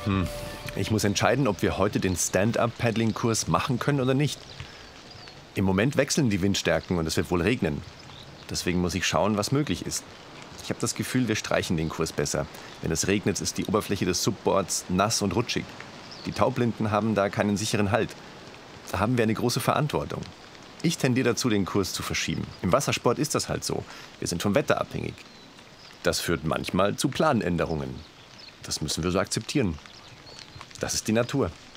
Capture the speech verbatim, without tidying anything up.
Hm. Ich muss entscheiden, ob wir heute den Stand-Up-Paddling-Kurs machen können oder nicht. Im Moment wechseln die Windstärken und es wird wohl regnen. Deswegen muss ich schauen, was möglich ist. Ich habe das Gefühl, wir streichen den Kurs besser. Wenn es regnet, ist die Oberfläche des Subboards nass und rutschig. Die Taublinden haben da keinen sicheren Halt. Da haben wir eine große Verantwortung. Ich tendiere dazu, den Kurs zu verschieben. Im Wassersport ist das halt so. Wir sind vom Wetter abhängig. Das führt manchmal zu Planänderungen. Das müssen wir so akzeptieren. Das ist die Natur.